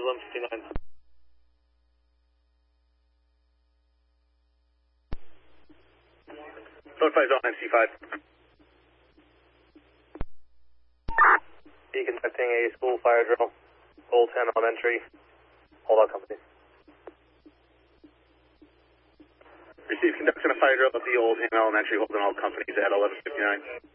1159. Notify zone MC5. Be conducting a school fire drill, Old Town Elementary, hold all companies. Receive conducting a fire drill at the Old Town Elementary, holding all companies at 1159.